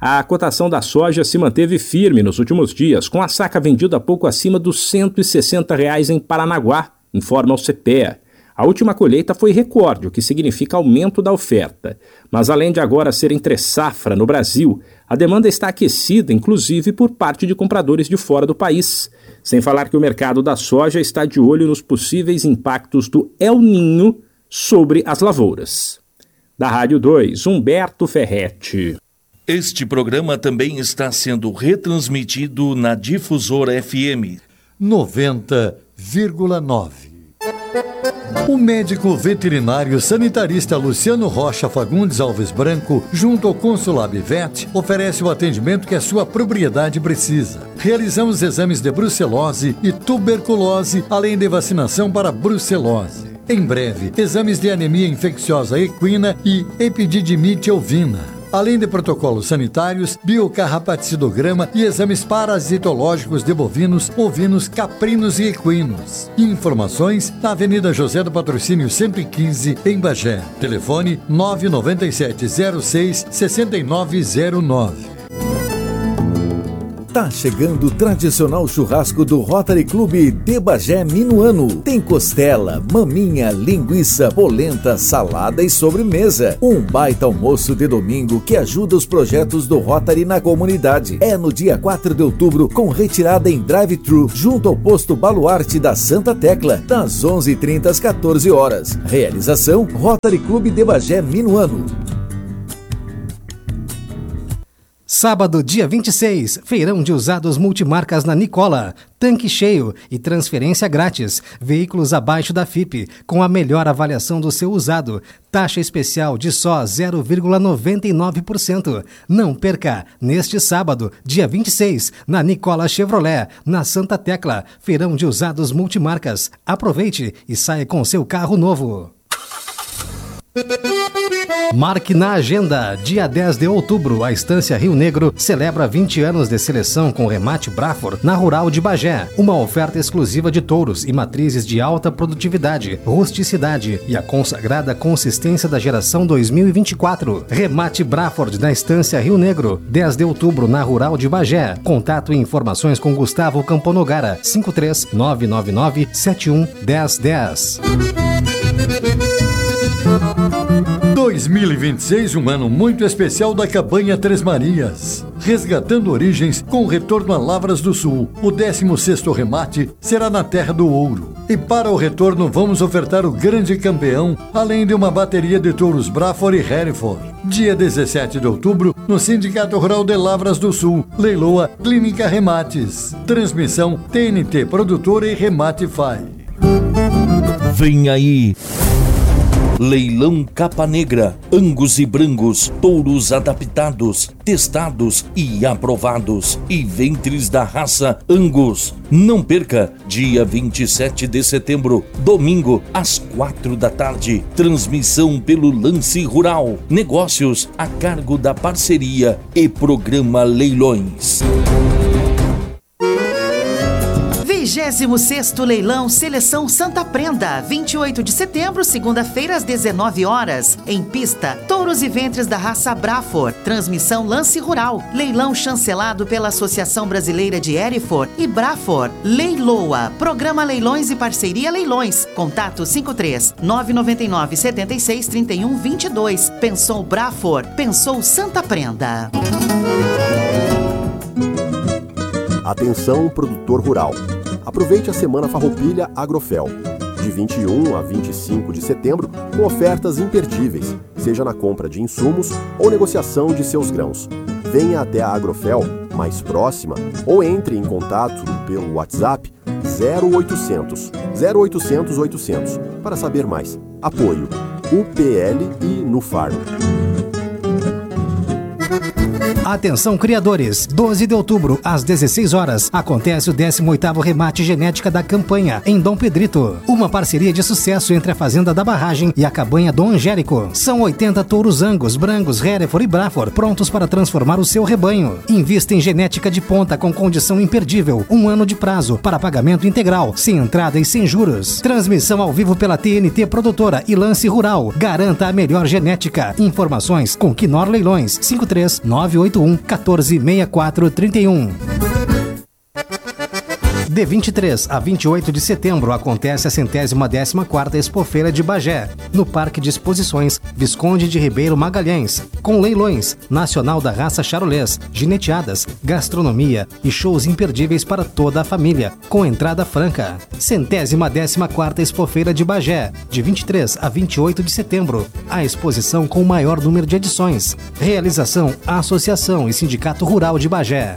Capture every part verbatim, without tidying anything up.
A cotação da soja se manteve firme nos últimos dias, com a saca vendida pouco acima dos cento e sessenta reais em Paranaguá, informa o C P E A. A última colheita foi recorde, o que significa aumento da oferta. Mas além de agora ser entre safra no Brasil, a demanda está aquecida, inclusive por parte de compradores de fora do país. Sem falar que o mercado da soja está de olho nos possíveis impactos do El Niño sobre as lavouras. Da Rádio dois, Humberto Ferretti. Este programa também está sendo retransmitido na Difusora F M noventa vírgula nove. O médico veterinário sanitarista Luciano Rocha Fagundes Alves Branco, junto ao Consulab Vet, oferece o atendimento que a sua propriedade precisa. Realizamos exames de brucelose e tuberculose, além de vacinação para brucelose. Em breve, exames de anemia infecciosa equina e epididimite ovina. Além de protocolos sanitários, biocarrapacidograma e exames parasitológicos de bovinos, ovinos, caprinos e equinos. Informações na Avenida José do Patrocínio cento e quinze, em Bagé. Telefone nove nove sete zero seis seis nove zero nove. Tá chegando o tradicional churrasco do Rotary Clube de Bagé Minuano. Tem costela, maminha, linguiça, polenta, salada e sobremesa. Um baita almoço de domingo que ajuda os projetos do Rotary na comunidade. É no dia quatro de outubro, com retirada em drive-thru, junto ao posto Baluarte da Santa Tecla, das onze e trinta às quatorze horas. Realização Rotary Clube de Bagé Minuano. Sábado, dia vinte e seis, feirão de usados multimarcas na Nicola. Tanque cheio e transferência grátis. Veículos abaixo da F I P, com a melhor avaliação do seu usado. Taxa especial de só zero vírgula noventa e nove por cento. Não perca, neste sábado, dia vinte e seis, na Nicola Chevrolet, na Santa Tecla. Feirão de usados multimarcas. Aproveite e saia com seu carro novo. Marque na agenda, dia dez de outubro, a Estância Rio Negro celebra vinte anos de seleção com remate Braford na Rural de Bagé. Uma oferta exclusiva de touros e matrizes de alta produtividade, rusticidade e a consagrada consistência da geração dois mil e vinte e quatro. Remate Braford na Estância Rio Negro, dez de outubro na Rural de Bagé. Contato e informações com Gustavo Camponogara, cinco três nove nove nove sete um um zero um zero. dois mil e vinte e seis, um ano muito especial da Cabanha Três Marias. Resgatando origens com retorno a Lavras do Sul. O décimo sexto remate será na Terra do Ouro. E para o retorno vamos ofertar o grande campeão, além de uma bateria de touros Braford e Hereford. Dia dezessete de outubro, no Sindicato Rural de Lavras do Sul. Leiloa Clínica Remates. Transmissão T N T Produtora e Remate F A I. Vem aí! Leilão Capa Negra, Angus e Brangos, touros adaptados, testados e aprovados, e ventres da raça Angus. Não perca, dia vinte e sete de setembro, domingo, às quatro da tarde, transmissão pelo Lance Rural, negócios a cargo da parceria e programa Leilões. vigésimo sexto Leilão Seleção Santa Prenda, vinte e oito de setembro, segunda-feira, às dezenove horas. Em pista, touros e ventres da raça Braford. Transmissão Lance Rural. Leilão chancelado pela Associação Brasileira de Hereford e Braford. Leiloa. Programa Leilões e Parceria Leilões. Contato cinco três nove nove nove sete seis três um dois dois. Pensou Braford. Pensou Santa Prenda. Atenção, produtor rural. Aproveite a Semana Farroupilha Agrofel, de vinte e um a vinte e cinco de setembro, com ofertas imperdíveis, seja na compra de insumos ou negociação de seus grãos. Venha até a Agrofel mais próxima ou entre em contato pelo WhatsApp zero oitocentos, zero oitocentos oitocentos para saber mais. Apoio U P L e Nufarm. Atenção, criadores! doze de outubro, às dezesseis horas, acontece o décimo oitavo Remate Genética da Campanha, em Dom Pedrito. Uma parceria de sucesso entre a Fazenda da Barragem e a Cabanha Dom Angélico. São oitenta touros Angus, Brangos, Hereford e Braford, prontos para transformar o seu rebanho. Invista em genética de ponta com condição imperdível. Um ano de prazo para pagamento integral, sem entrada e sem juros. Transmissão ao vivo pela T N T Produtora e Lance Rural. Garanta a melhor genética. Informações com Quinor Leilões, cinco três nove oito oito um, um quatro, seis quatro três um. De vinte e três a vinte e oito de setembro acontece a centésima décima quarta Expofeira de Bagé, no Parque de Exposições Visconde de Ribeiro Magalhães, com leilões, Nacional da Raça Charolês, gineteadas, gastronomia e shows imperdíveis para toda a família, com entrada franca. Centésima décima quarta Expofeira de Bagé, de vinte e três a vinte e oito de setembro. A exposição com o maior número de edições. Realização: Associação e Sindicato Rural de Bagé.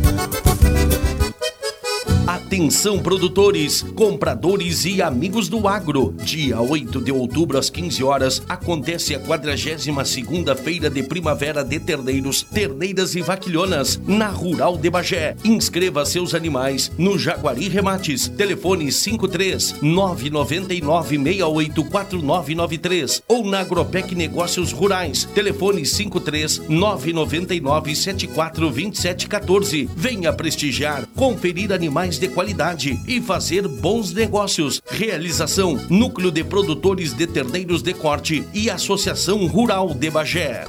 Atenção produtores, compradores e amigos do agro. Dia oito de outubro às quinze horas acontece a quadragésima segunda Feira de Primavera de Terneiros, Terneiras e Vaquilhonas na Rural de Bagé. Inscreva seus animais no Jaguari Remates. Telefone cinco três nove nove nove, seis oito quatro nove nove três ou na Agropec Negócios Rurais. Telefone cinco três nove nove nove, sete quatro dois sete um quatro. Venha prestigiar, conferir animais de qualidade e fazer bons negócios. Realização: Núcleo de Produtores de Terneiros de Corte e Associação Rural de Bagé.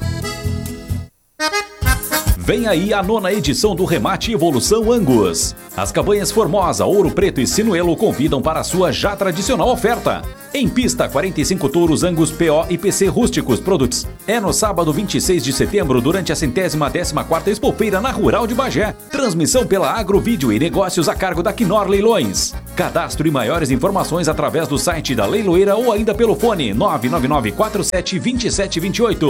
Vem aí a nona edição do Remate Evolução Angus. As cabanhas Formosa, Ouro Preto e Sinuelo convidam para a sua já tradicional oferta. Em pista, quarenta e cinco touros Angus P O e P C Rústicos Products. É no sábado vinte e seis de setembro, durante a centésima décima quarta Expofeira na Rural de Bagé. Transmissão pela Agrovídeo e negócios a cargo da Quinor Leilões. Cadastro e maiores informações através do site da leiloeira ou ainda pelo fone nove nove nove quatro sete dois sete dois oito.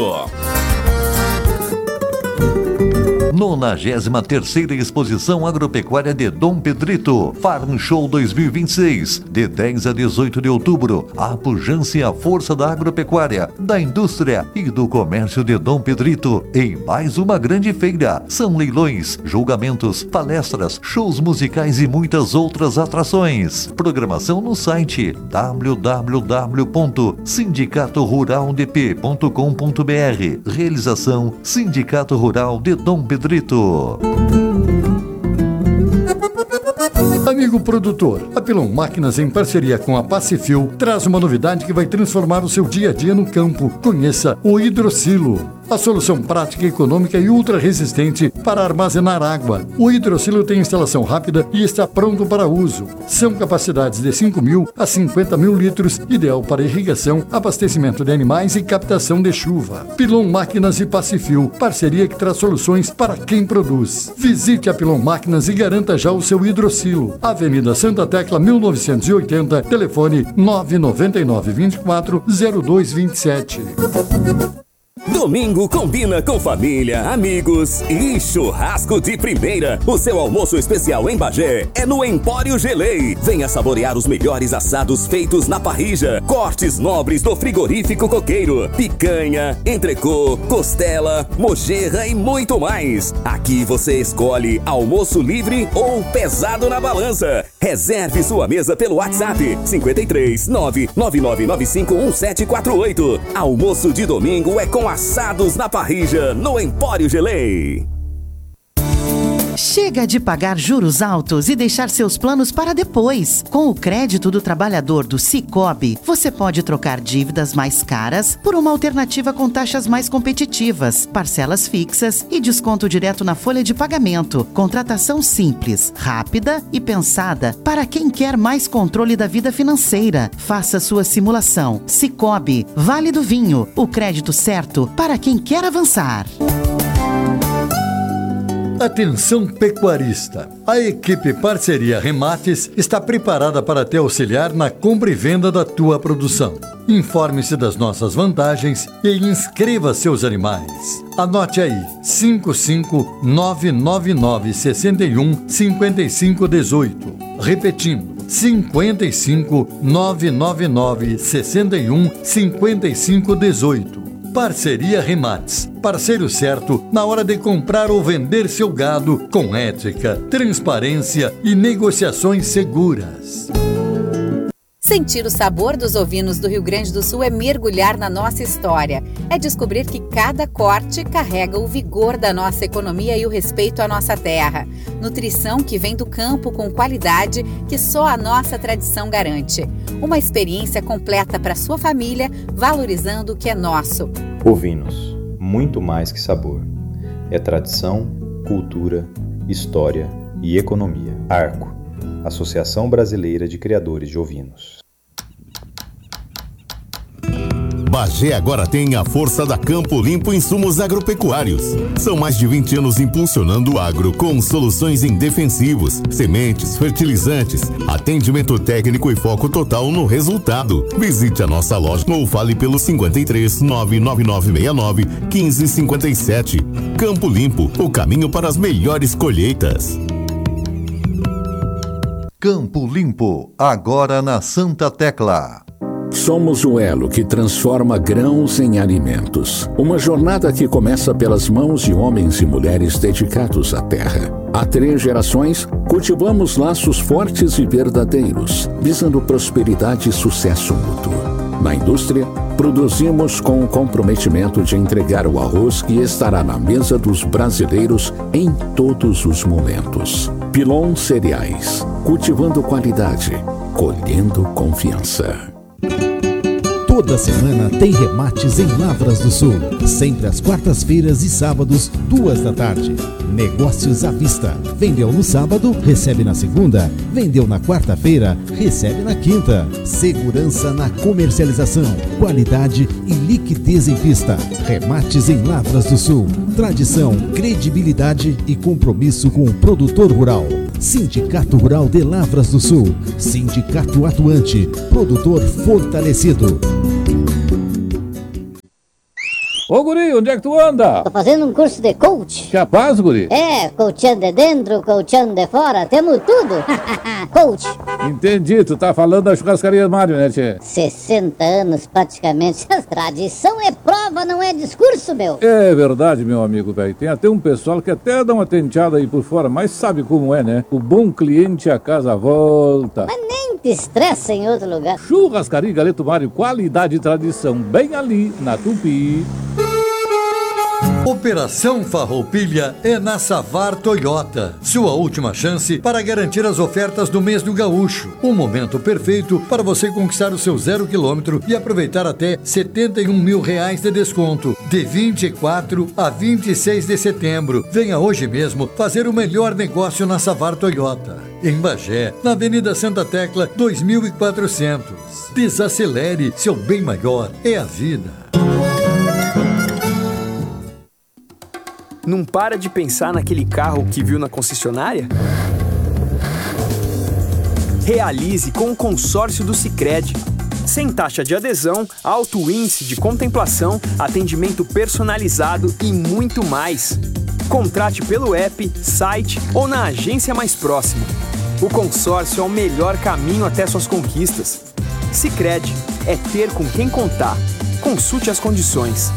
nonagésima terceira Exposição Agropecuária de Dom Pedrito, Farm Show dois mil e vinte e seis, de dez a dezoito de outubro, a pujança e a força da agropecuária, da indústria e do comércio de Dom Pedrito, em mais uma grande feira. São leilões, julgamentos, palestras, shows musicais e muitas outras atrações. Programação no site w w w ponto sindicato rural d p ponto com ponto b r. Realização: Sindicato Rural de Dom Pedrito. Amigo produtor, a Pilon Máquinas, em parceria com a Pacifil, traz uma novidade que vai transformar o seu dia a dia no campo. Conheça o Hidrosilo, a solução prática, econômica e ultra resistente para armazenar água. O Hidrosilo tem instalação rápida e está pronto para uso. São capacidades de cinco mil a cinquenta mil litros, ideal para irrigação, abastecimento de animais e captação de chuva. Pilon Máquinas e Pacifil, parceria que traz soluções para quem produz. Visite a Pilon Máquinas e garanta já o seu Hidrosilo. Avenida Santa Tecla mil novecentos e oitenta, telefone nove nove nove, vinte e quatro, zero dois vinte e sete. Domingo combina com família, amigos e churrasco de primeira. O seu almoço especial em Bagé é no Empório Gelei. Venha saborear os melhores assados feitos na parrilla, cortes nobres do frigorífico coqueiro, picanha, entrecô, costela, mojerra e muito mais. Aqui você escolhe almoço livre ou pesado na balança. Reserve sua mesa pelo WhatsApp cinco três nove nove nove nove cinco um sete quatro oito. Almoço de domingo é com assados na parrilla no Empório Gelei. Chega de pagar juros altos e deixar seus planos para depois. Com o crédito do trabalhador do Sicoob, você pode trocar dívidas mais caras por uma alternativa com taxas mais competitivas, parcelas fixas e desconto direto na folha de pagamento. Contratação simples, rápida e pensada para quem quer mais controle da vida financeira. Faça sua simulação. Sicoob, Vale do Vinho, o crédito certo para quem quer avançar. Atenção pecuarista! A equipe Parceria Remates está preparada para te auxiliar na compra e venda da tua produção. Informe-se das nossas vantagens e inscreva seus animais. Anote aí: cinco cinco nove nove nove seis um cinco cinco um oito. Repetindo: cinco cinco nove nove nove seis um cinco cinco um oito. Parceria Remates, parceiro certo na hora de comprar ou vender seu gado, com ética, transparência e negociações seguras. Sentir o sabor dos ovinos do Rio Grande do Sul é mergulhar na nossa história. É descobrir que cada corte carrega o vigor da nossa economia e o respeito à nossa terra. Nutrição que vem do campo com qualidade que só a nossa tradição garante. Uma experiência completa para sua família, valorizando o que é nosso. Ovinos, muito mais que sabor. É tradição, cultura, história e economia. Arco, Associação Brasileira de Criadores de Ovinos. Bagé agora tem a força da Campo Limpo Insumos Agropecuários. São mais de vinte anos impulsionando o agro com soluções em defensivos, sementes, fertilizantes, atendimento técnico e foco total no resultado. Visite a nossa loja ou fale pelo cinquenta e três, nove nove nove seis nove, um cinco cinco sete. Campo Limpo, o caminho para as melhores colheitas. Campo Limpo, agora na Santa Tecla. Somos o elo que transforma grãos em alimentos. Uma jornada que começa pelas mãos de homens e mulheres dedicados à terra. Há três gerações, cultivamos laços fortes e verdadeiros, visando prosperidade e sucesso mútuo. Na indústria, produzimos com o comprometimento de entregar o arroz que estará na mesa dos brasileiros em todos os momentos. Pilon Cereais, cultivando qualidade, colhendo confiança. Toda semana tem remates em Lavras do Sul. Sempre às quartas-feiras e sábados, duas da tarde. Negócios à vista. Vendeu no sábado, recebe na segunda. Vendeu na quarta-feira, recebe na quinta. Segurança na comercialização. Qualidade e liquidez em pista. Remates em Lavras do Sul. Tradição, credibilidade e compromisso com o produtor rural. Sindicato Rural de Lavras do Sul. Sindicato atuante. Produtor fortalecido. Ô guri, onde é que tu anda? Tô fazendo um curso de coach. Capaz, guri? É, coachando de dentro, coachando de fora, temos tudo. Coach. Entendi, tu tá falando da churrascaria Mário, né, tchê? sessenta anos praticamente. Tradição é prova, não é discurso, meu. É verdade, meu amigo, velho. Tem até um pessoal que até dá uma tenteada aí por fora, mas sabe como é, né? O bom cliente a casa volta. Mas nem te estressa em outro lugar. Churrascaria Galeto Mário, qualidade e tradição, bem ali na Tupi. Operação Farroupilha é na Savar Toyota. Sua última chance para garantir as ofertas do mês do gaúcho. Um momento perfeito para você conquistar o seu zero quilômetro e aproveitar até setenta e um mil reais de desconto. De vinte e quatro a vinte e seis de setembro. Venha hoje mesmo fazer o melhor negócio na Savar Toyota. Em Bagé, na Avenida Santa Tecla, dois mil e quatrocentos. Desacelere, seu bem maior é a vida. Não para de pensar naquele carro que viu na concessionária? Realize com o consórcio do Sicredi. Sem taxa de adesão, alto índice de contemplação, atendimento personalizado e muito mais. Contrate pelo app, site ou na agência mais próxima. O consórcio é o melhor caminho até suas conquistas. Sicredi é ter com quem contar. Consulte as condições.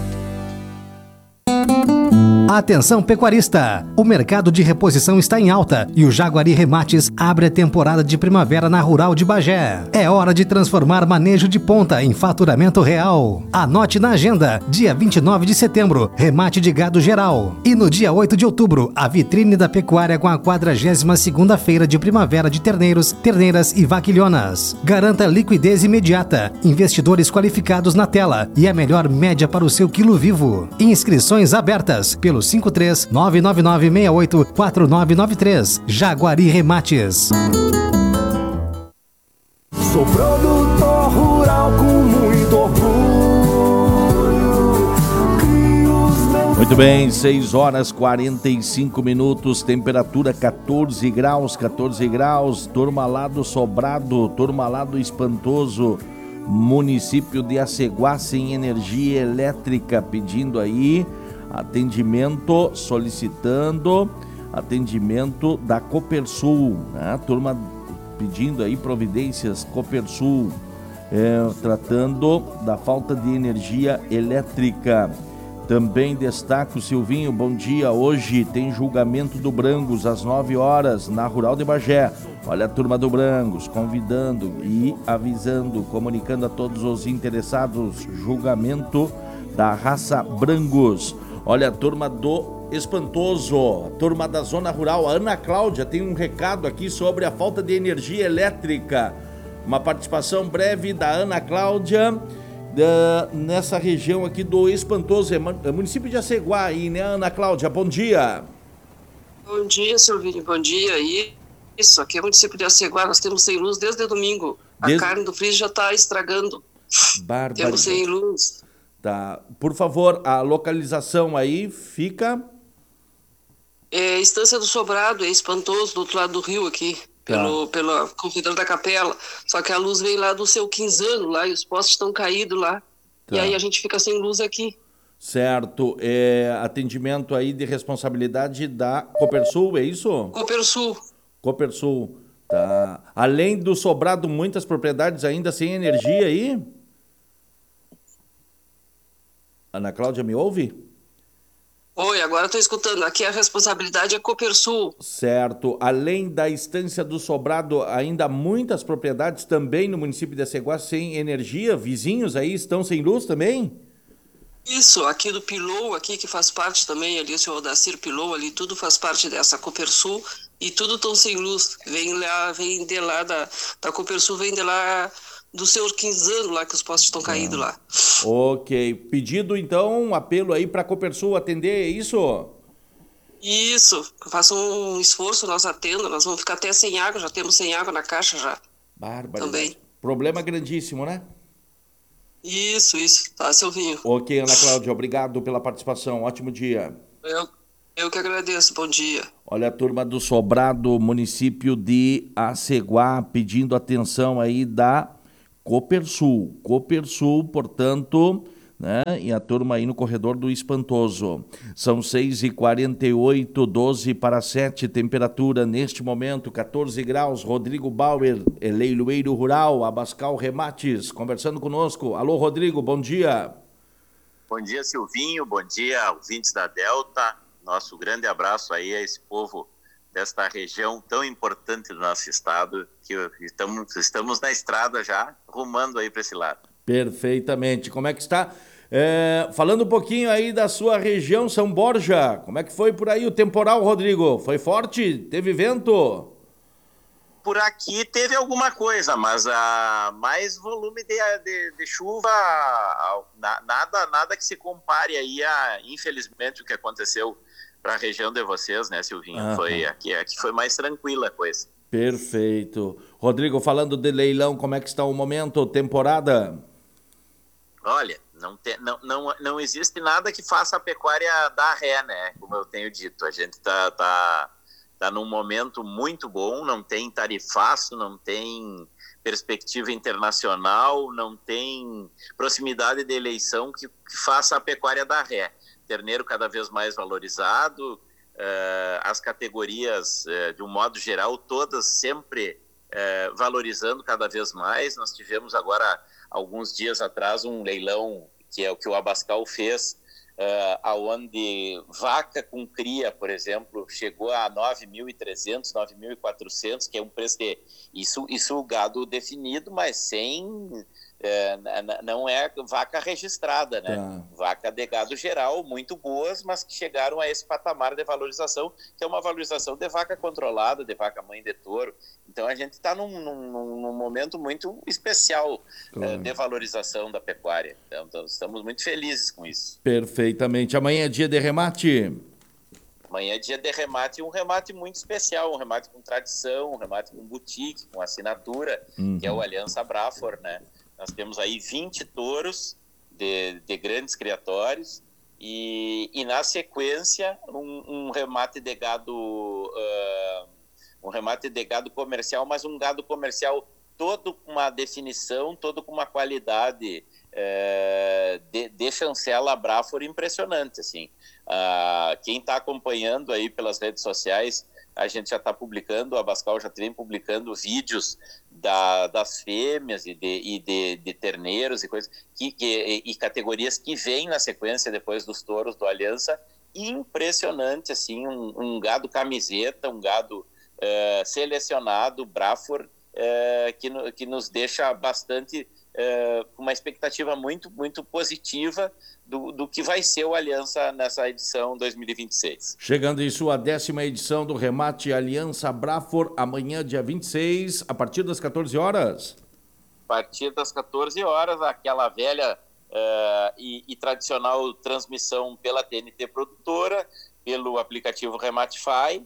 Atenção pecuarista! O mercado de reposição está em alta e o Jaguari Remates abre a temporada de primavera na Rural de Bagé. É hora de transformar manejo de ponta em faturamento real. Anote na agenda, dia vinte e nove de setembro, remate de gado geral. E no dia oito de outubro, a vitrine da pecuária com a quadragésima segunda feira de primavera de terneiros, terneiras e vaquilhonas. Garanta liquidez imediata, investidores qualificados na tela e a melhor média para o seu quilo vivo. Inscrições abertas pelo cinco três nove nove nove seis oito quatro nove nove três. Jaguari Remates. Sou produtor rural com muito orgulho. Muito bem, seis horas e quarenta e cinco minutos, temperatura quatorze graus, quatorze graus, turma lá do Sobrado, turma lá do Espantoso, município de Aceguá sem energia elétrica, pedindo aí atendimento, solicitando atendimento da Copersul, né? A turma pedindo aí providências Copersul, é, tratando da falta de energia elétrica. Também destaco, Silvinho, bom dia, hoje tem julgamento do Brangos às nove horas na Rural de Bagé. Olha a turma do Brangos convidando e avisando, comunicando a todos os interessados, julgamento da raça Brangos. Olha a turma do Espantoso, a turma da Zona Rural, a Ana Cláudia tem um recado aqui sobre a falta de energia elétrica. Uma participação breve da Ana Cláudia, da, nessa região aqui do Espantoso, é município de Aceguá aí, né, Ana Cláudia? Bom dia. Bom dia, Silvinho, bom dia. Isso, aqui é o município de Aceguá, nós temos sem luz desde domingo. Desde... A carne do freezer já está estragando. Barbaridade. Temos sem luz. Tá. Por favor, a localização aí fica... É Estância do Sobrado, é Espantoso, do outro lado do rio aqui, tá. pelo, pela Corredor da Capela. Só que a luz vem lá do seu quinzano lá e os postes estão caídos lá. Tá. E aí a gente fica sem luz aqui. Certo. É, atendimento aí de responsabilidade da Copersul, é isso? Copersul. Copersul. Tá. Além do Sobrado, muitas propriedades ainda sem energia aí? Ana Cláudia, me ouve? Oi, agora estou escutando. Aqui a responsabilidade é Copersul. Certo. Além da Estância do Sobrado, ainda muitas propriedades também no município de Aceguá sem energia? Vizinhos aí estão sem luz também? Isso, aqui do Pilou, aqui que faz parte também, ali o senhor Odacir Pilou, ali tudo faz parte dessa Copersul e tudo estão sem luz. Vem lá, vem de lá da, da Copersul, vem de lá do senhor Quinzano lá, que os postes estão caídos lá. Ok. Pedido, então, um apelo aí para a Copersul atender, é isso? Isso. Faça um esforço, nós atenda, nós vamos ficar até sem água, já temos sem água na caixa já. Bárbaro. Também. Problema grandíssimo, né? Isso, isso. Tá, Silvinho. Ok, Ana Cláudia, obrigado pela participação. Ótimo dia. Eu, eu que agradeço. Bom dia. Olha a turma do Sobrado, município de Aceguá, pedindo atenção aí da Copersul. Copersul, portanto, né? E a turma aí no corredor do Espantoso. São seis e quarenta e oito, doze para sete, temperatura neste momento, quatorze graus. Rodrigo Bauer, é leiloeiro rural, Abascal Remates, conversando conosco. Alô, Rodrigo, bom dia. Bom dia, Silvinho, bom dia, ouvintes da Delta. Nosso grande abraço aí a esse povo desta região tão importante do nosso estado, que estamos, estamos na estrada já, rumando aí para esse lado. Perfeitamente. Como é que está? É, falando um pouquinho aí da sua região, São Borja, como é que foi por aí o temporal, Rodrigo? Foi forte? Teve vento? Por aqui teve alguma coisa, mas a mais volume de, de, de chuva, na, nada, nada que se compare aí a, infelizmente, o que aconteceu para a região de vocês, né, Silvinho? Ah, foi, aqui, aqui foi mais tranquila a coisa. Perfeito. Rodrigo, falando de leilão, como é que está o momento, temporada? Olha, não, te, não, não, não existe nada que faça a pecuária dar ré, né? Como eu tenho dito, a gente está tá, tá num momento muito bom, não tem tarifaço, não tem perspectiva internacional, não tem proximidade de eleição que, que faça a pecuária dar ré. Terneiro cada vez mais valorizado, uh, as categorias, uh, de um modo geral, todas sempre uh, valorizando cada vez mais. Nós tivemos agora, alguns dias atrás, um leilão que é o que o Abascal fez, uh, onde vaca com cria, por exemplo, chegou a nove mil e trezentos, nove mil e quatrocentos, que é um preço de... Isso, isso gado definido, mas sem... É, não é vaca registrada, né? Tá. Vaca de gado geral, muito boas, mas que chegaram a esse patamar de valorização, que é uma valorização de vaca controlada, de vaca mãe de touro. Então a gente está num, num, num momento muito especial, claro, é, de valorização da pecuária. Então estamos muito felizes com isso. Perfeitamente. Amanhã é dia de remate? Amanhã é dia de remate, um remate muito especial, um remate com tradição, um remate com boutique, com assinatura, uhum, que é o Aliança Brafor, né? Nós temos aí vinte touros de, de grandes criatórios e, e na sequência, um, um remate de gado, uh, um remate de gado comercial, mas um gado comercial todo com uma definição, todo com uma qualidade uh, de, de chancela Brafor impressionante, assim. Uh, quem está acompanhando aí pelas redes sociais, a gente já está publicando, a Abascal já vem publicando vídeos da, das fêmeas e, de, e de, de terneiros e coisas, que, que, e categorias que vêm na sequência depois dos touros do Aliança. Impressionante, assim, um, um gado camiseta, um gado uh, selecionado, Brafor, uh, que, no, que nos deixa bastante... Uh, uma expectativa muito, muito positiva do, do que vai ser o Aliança nessa edição dois mil e vinte e seis. Chegando em sua décima edição do remate Aliança Brafor, amanhã, dia vinte e seis, a partir das quatorze horas? A partir das quatorze horas, aquela velha uh, e, e tradicional transmissão pela T N T Produtora, pelo aplicativo Rematify.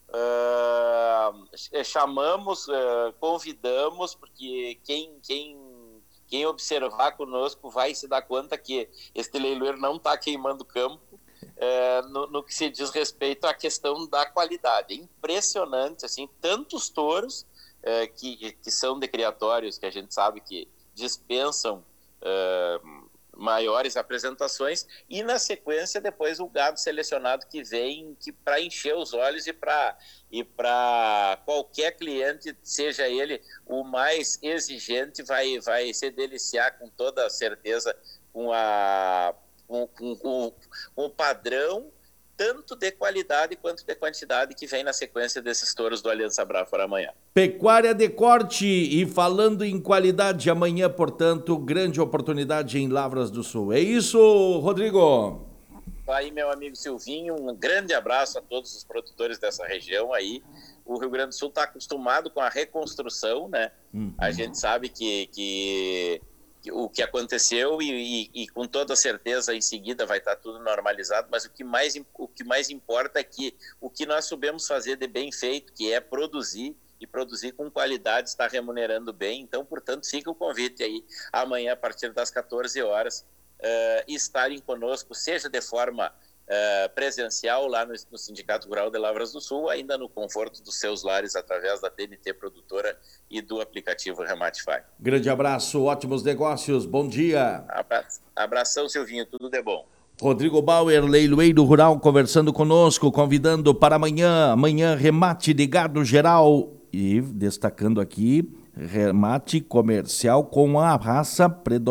Uh, chamamos, uh, convidamos, porque quem, quem, quem observar conosco vai se dar conta que este leiloeiro não está queimando campo uh, no, no que se diz respeito à questão da qualidade. É impressionante, assim, tantos touros uh, que, que são de criatórios, que a gente sabe que dispensam uh, maiores apresentações, e na sequência depois o gado selecionado que vem que para encher os olhos e para e para qualquer cliente, seja ele o mais exigente, vai vai se deliciar com toda certeza com a com, com, com, com o padrão tanto de qualidade quanto de quantidade que vem na sequência desses touros do Aliança Brafor amanhã. Pecuária de corte, e falando em qualidade, amanhã, portanto, grande oportunidade em Lavras do Sul. É isso, Rodrigo? Aí, meu amigo Silvinho, um grande abraço a todos os produtores dessa região aí. O Rio Grande do Sul está acostumado com a reconstrução, né? Uhum. A gente sabe que... que... o que aconteceu e, e, e com toda certeza em seguida vai estar tudo normalizado, mas o que, mais, o que mais importa é que o que nós soubemos fazer de bem feito, que é produzir, e produzir com qualidade, está remunerando bem. Então, portanto, fica o convite aí, amanhã a partir das quatorze horas, uh, estarem conosco, seja de forma Uh, presencial lá no, no Sindicato Rural de Lavras do Sul, ainda no conforto dos seus lares, através da T N T Produtora e do aplicativo Rematify. Grande abraço, ótimos negócios, bom dia. Abra... Abração, Silvinho, tudo de bom. Rodrigo Bauer, leiloeiro rural, conversando conosco, convidando para amanhã, amanhã remate de gado geral, e destacando aqui, remate comercial com a raça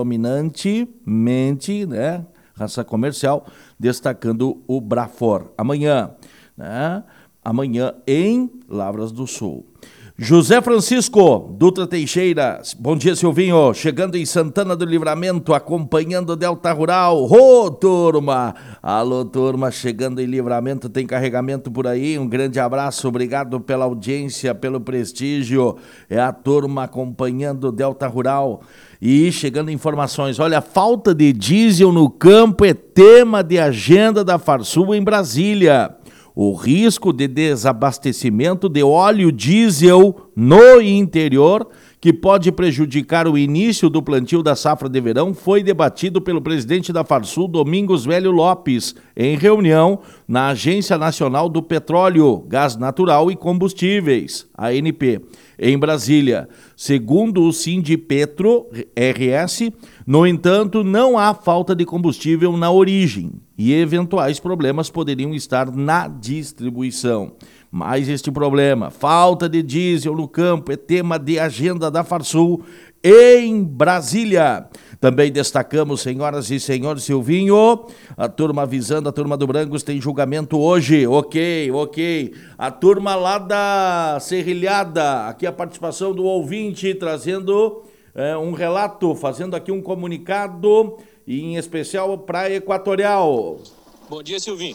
predominantemente, né, raça comercial, destacando o Brafor. Amanhã, né? Amanhã em Lavras do Sul. José Francisco, Dutra Teixeira, bom dia, Silvinho, chegando em Santana do Livramento, acompanhando o Delta Rural. Ô, oh, turma! Alô, turma, chegando em Livramento, tem carregamento por aí, um grande abraço, obrigado pela audiência, pelo prestígio, é a turma acompanhando o Delta Rural. E chegando informações, olha, falta de diesel no campo é tema de agenda da Farsul em Brasília. O risco de desabastecimento de óleo diesel no interior, que pode prejudicar o início do plantio da safra de verão, foi debatido pelo presidente da Farsul, Domingos Velho Lopes, em reunião na Agência Nacional do Petróleo, Gás Natural e Combustíveis, A N P, em Brasília. Segundo o Sindipetro R S, no entanto, não há falta de combustível na origem e eventuais problemas poderiam estar na distribuição. Mas este problema, falta de diesel no campo, é tema de agenda da Farsul em Brasília. Também destacamos, senhoras e senhores, Silvinho, a turma avisando, a turma do Brancos tem julgamento hoje, ok, ok. A turma lá da Serrilhada, aqui a participação do ouvinte, trazendo é, um relato, fazendo aqui um comunicado, em especial para a Equatorial. Bom dia, Silvinho.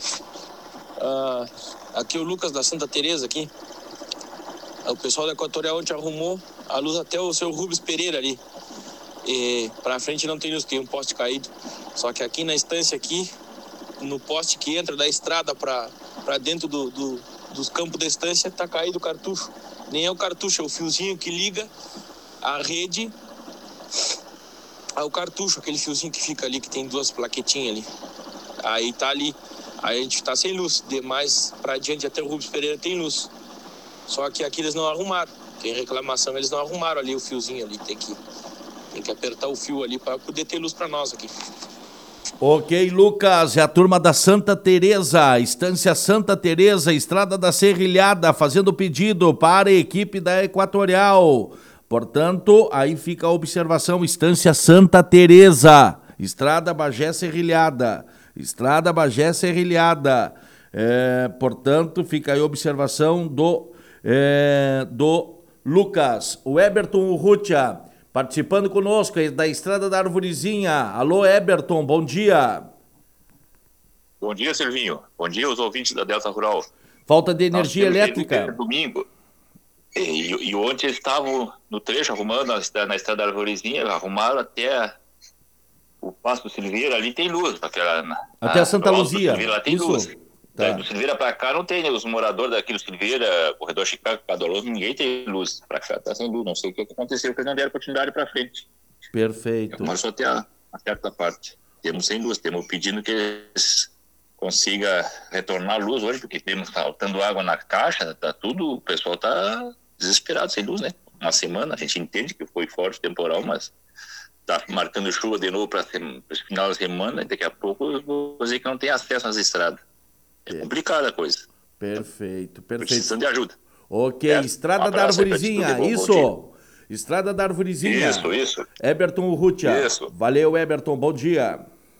Uh, aqui é o Lucas da Santa Teresa aqui. O pessoal da Equatorial ontem arrumou a luz até o seu Rubens Pereira ali. E pra frente não tem luz, tem um poste caído. Só que aqui na estância aqui, no poste que entra da estrada pra, pra dentro do, do, dos campos da estância, tá caído o cartucho. Nem é o cartucho, é o fiozinho que liga a rede ao cartucho, aquele fiozinho que fica ali, que tem duas plaquetinhas ali. Aí tá ali. Aí a gente tá sem luz. Demais pra adiante até o Rubens Pereira tem luz. Só que aqui eles não arrumaram. Tem reclamação, eles não arrumaram ali o fiozinho ali. Tem que, tem que apertar o fio ali para poder ter luz para nós aqui. Ok, Lucas, é a turma da Santa Teresa, Estância Santa Teresa, Estrada da Serrilhada, fazendo pedido para a equipe da Equatorial. Portanto, aí fica a observação, Estância Santa Teresa, Estrada Bagé Serrilhada, Estrada Bagé Serrilhada. É, portanto, fica aí a observação do, é, do Lucas. O Eberton Urrutia, participando conosco da Estrada da Arvorezinha. Alô, Eberton, bom dia. Bom dia, Silvinho. Bom dia aos ouvintes da Delta Rural. Falta de energia elétrica. Domingo. E, e ontem eles estavam no trecho arrumando na, na Estrada da Arvorezinha, arrumaram até o Passo do Silveira ali tem luz. Aquela, Até a Santa Luzia. Silveira, lá tem Isso. luz. Tá. Do Silveira pra cá não tem, né? Os moradores daqui do Silveira, Corredor Chicago, Cadoloso, ninguém tem luz. Pra cá tá sem luz. Não sei o que aconteceu, porque não deram continuidade pra frente. Perfeito. Agora só até a, a certa parte. Temos sem luz, temos pedindo que eles consigam retornar a luz hoje, porque temos faltando água na caixa, tá tudo, o pessoal tá desesperado sem luz, né? Uma semana, a gente entende que foi forte o temporal, mas tá marcando chuva de novo para esse final de semana, e daqui a pouco eu vou dizer que não tem acesso às estradas. É complicada a coisa. Perfeito, perfeito. Precisando de ajuda. Ok, É, Estrada um da abraço aí pra Arvorezinha, ti, tudo de bom, isso. bom Estrada da Arvorezinha. Isso, isso. Eberton Urrutia. Isso. Valeu, Eberton, bom dia.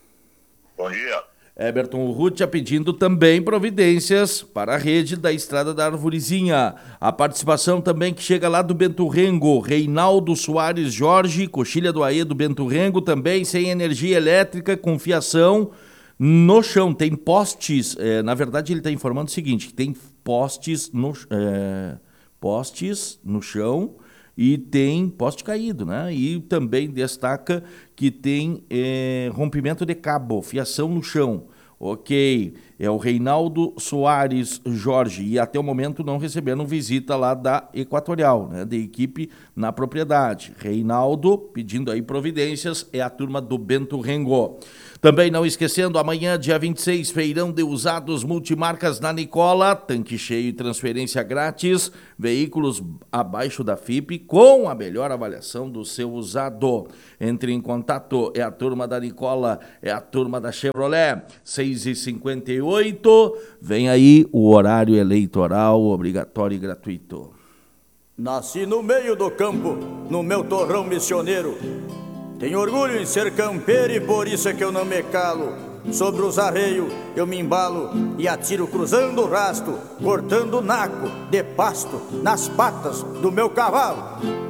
Bom dia. Eberton Urrutia pedindo também providências para a rede da Estrada da Arvorezinha. A participação também que chega lá do Bento Rengo, Reinaldo Soares Jorge, Coxilha do Aê do Bento Rengo, também sem energia elétrica, com fiação no chão. Tem postes, é, na verdade ele está informando o seguinte, que tem postes no, é, postes no chão e tem poste caído, né? E também destaca que tem é, rompimento de cabo, fiação no chão. Ok, é o Reinaldo Soares Jorge, e até o momento não receberam visita lá da Equatorial, né, de equipe na propriedade. Reinaldo pedindo aí providências, é a turma do Bento Rengo. Também não esquecendo, amanhã, dia vinte e seis, feirão de usados multimarcas na Nicola, tanque cheio e transferência grátis, veículos abaixo da F I P com a melhor avaliação do seu usado. Entre em contato, é a turma da Nicola, é a turma da Chevrolet, seis e cinquenta e oito, vem aí o horário eleitoral obrigatório e gratuito. Nasci no meio do campo, no meu torrão missioneiro. Tenho orgulho em ser campeiro e por isso é que eu não me calo. Sobre os arreios eu me embalo e atiro cruzando o rasto, cortando o naco de pasto nas patas do meu cavalo.